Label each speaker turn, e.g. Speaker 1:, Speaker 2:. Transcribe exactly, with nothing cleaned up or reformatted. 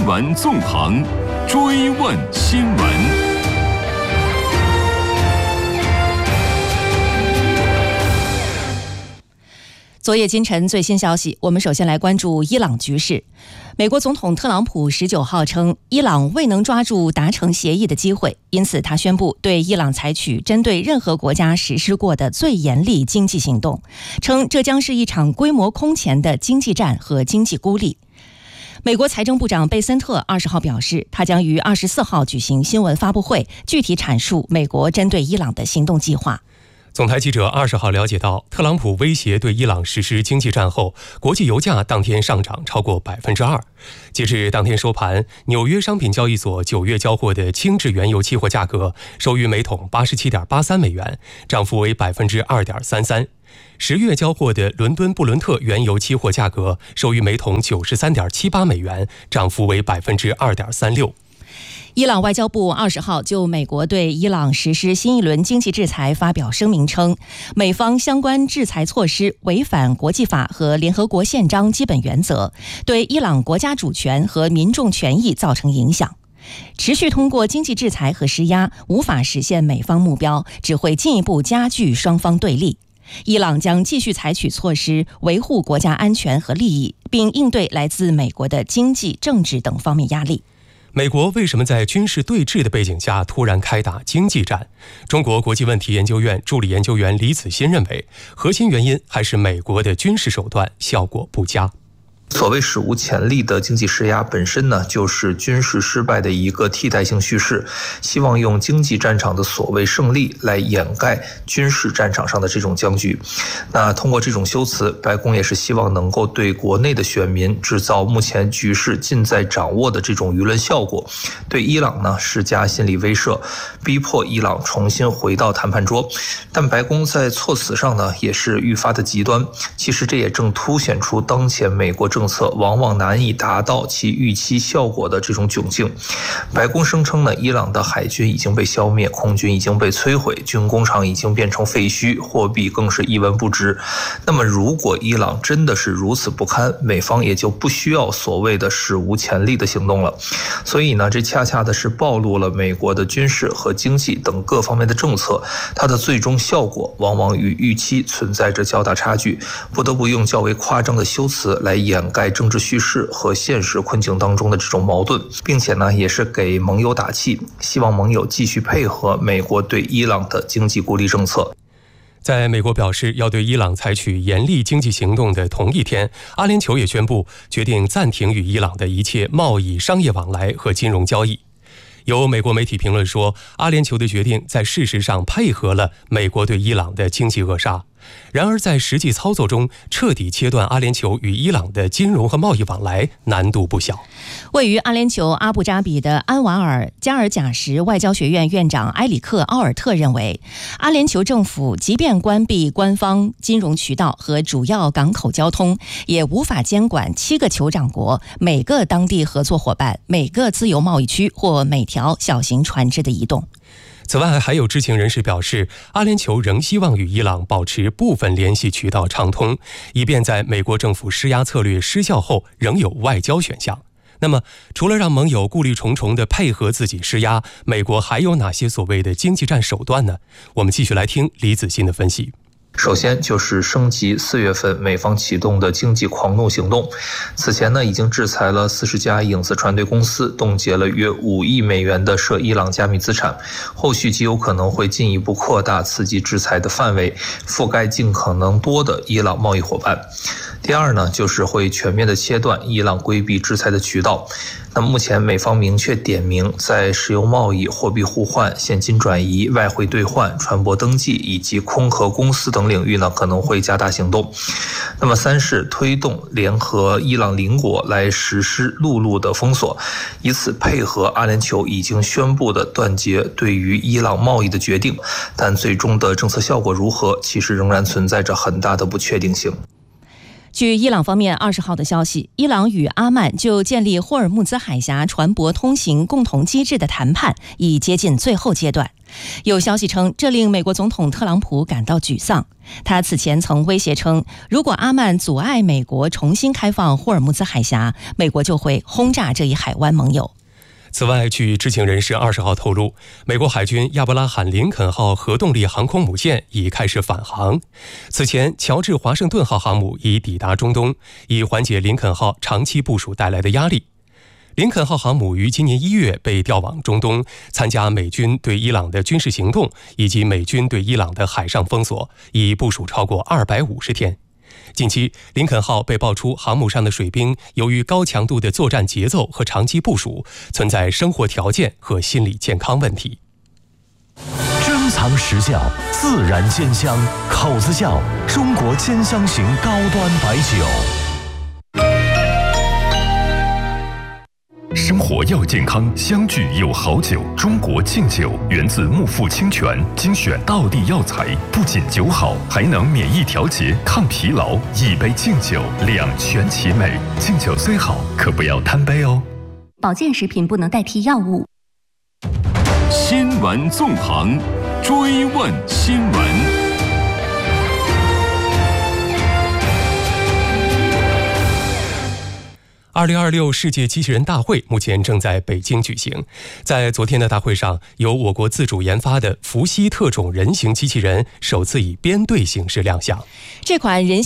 Speaker 1: 闻纵横，追问新闻。
Speaker 2: 昨夜今晨最新消息，我们首先来关注伊朗局势。美国总统特朗普十九号称，伊朗未能抓住达成协议的机会，因此他宣布对伊朗采取针对任何国家实施过的最严厉经济行动，称这将是一场规模空前的经济战和经济孤立。美国财政部长贝森特二十号表示，他将于二十四号举行新闻发布会，具体阐述美国针对伊朗的行动计划。
Speaker 3: 总台记者二十号了解到，特朗普威胁对伊朗实施经济战后，国际油价当天上涨超过百分之二。截至当天收盘，纽约商品交易所九月交货的轻质原油期货价格收于每桶八十七点八三美元，涨幅为百分之二点三三。十月交货的伦敦布伦特原油期货价格收于每桶九十三点七八美元，涨幅为百分之二点三六。
Speaker 2: 伊朗外交部二十号就美国对伊朗实施新一轮经济制裁发表声明称，美方相关制裁措施违反国际法和联合国宪章基本原则，对伊朗国家主权和民众权益造成影响。持续通过经济制裁和施压无法实现美方目标，只会进一步加剧双方对立。伊朗将继续采取措施维护国家安全和利益，并应对来自美国的经济、政治等方面压力。
Speaker 3: 美国为什么在军事对峙的背景下突然开打经济战？中国国际问题研究院助理研究员李子欣认为，核心原因还是美国的军事手段效果不佳。
Speaker 4: 所谓史无前例的经济施压本身呢，就是军事失败的一个替代性叙事，希望用经济战场的所谓胜利来掩盖军事战场上的这种僵局。那通过这种修辞，白宫也是希望能够对国内的选民制造目前局势尽在掌握的这种舆论效果，对伊朗呢施加心理威慑，逼迫伊朗重新回到谈判桌。但白宫在措辞上呢也是愈发的极端，其实这也正凸显出当前美国政策往往难以达到其预期效果的这种窘境。白宫声称呢，伊朗的海军已经被消灭，空军已经被摧毁，军工厂已经变成废墟，货币更是一文不值。那么如果伊朗真的是如此不堪，美方也就不需要所谓的史无前例的行动了。所以呢，这恰恰的是暴露了美国的军事和经济等各方面的政策，它的最终效果往往与预期存在着较大差距，不得不用较为夸张的修辞来掩盖政治叙事和现实困境当中的这种矛盾，并且呢，也是给盟友打气，希望盟友继续配合美国对伊朗的经济孤立政策。
Speaker 3: 在美国表示要对伊朗采取严厉经济行动的同一天，阿联酋也宣布决定暂停与伊朗的一切贸易、商业往来和金融交易。有美国媒体评论说，阿联酋的决定在事实上配合了美国对伊朗的经济扼杀。然而在实际操作中，彻底切断阿联酋与伊朗的金融和贸易往来难度不小。
Speaker 2: 位于阿联酋阿布扎比的安瓦尔加尔贾什外交学院院长埃里克·奥尔特认为，阿联酋政府即便关闭官方金融渠道和主要港口交通，也无法监管七个酋长国、每个当地合作伙伴、每个自由贸易区或每条小型船只的移动。
Speaker 3: 此外，还有知情人士表示，阿联酋仍希望与伊朗保持部分联系渠道畅通，以便在美国政府施压策略失效后仍有外交选项。那么，除了让盟友顾虑重重地配合自己施压，美国还有哪些所谓的经济战手段呢？我们继续来听李子欣的分析。
Speaker 4: 首先就是升级四月份美方启动的经济狂怒行动，此前呢已经制裁了四十家影子船队公司，冻结了约五亿美元的涉伊朗加密资产，后续极有可能会进一步扩大刺激制裁的范围，覆盖尽可能多的伊朗贸易伙伴。第二呢，就是会全面的切断伊朗规避制裁的渠道。那目前美方明确点名，在石油贸易、货币互换、现金转移、外汇兑换、船舶登记以及空壳公司等领域呢，可能会加大行动。那么三是推动联合伊朗邻国来实施陆路的封锁，以此配合阿联酋已经宣布的断绝对于伊朗贸易的决定，但最终的政策效果如何，其实仍然存在着很大的不确定性。
Speaker 2: 据伊朗方面二十号的消息，伊朗与阿曼就建立霍尔木兹海峡船舶通行共同机制的谈判已接近最后阶段。有消息称，这令美国总统特朗普感到沮丧。他此前曾威胁称，如果阿曼阻碍美国重新开放霍尔木兹海峡，美国就会轰炸这一海湾盟友。
Speaker 3: 此外，据知情人士二十号透露，美国海军亚伯拉罕·林肯号核动力航空母舰已开始返航。此前，乔治·华盛顿号航母已抵达中东，以缓解林肯号长期部署带来的压力。林肯号航母于今年一月被调往中东，参加美军对伊朗的军事行动以及美军对伊朗的海上封锁，已部署超过二百五十天。近期，林肯号被爆出航母上的水兵由于高强度的作战节奏和长期部署，存在生活条件和心理健康问题。
Speaker 5: 珍藏实窖，自然煎香，口子窖，中国煎香型高端白酒。
Speaker 6: 生活要健康，相聚有好酒。中国敬酒源自木富清泉，精选道地药材，不仅酒好，还能免疫调节、抗疲劳。一杯敬酒，两全其美。敬酒虽好，可不要贪杯哦。
Speaker 7: 保健食品不能代替药物。
Speaker 1: 新闻纵横，追问新闻。
Speaker 3: 二零二六世界机器人大会目前正在北京举行。在昨天的大会上，由我国自主研发的伏羲特种人形机器人首次以编队形式亮相。
Speaker 2: 这款人形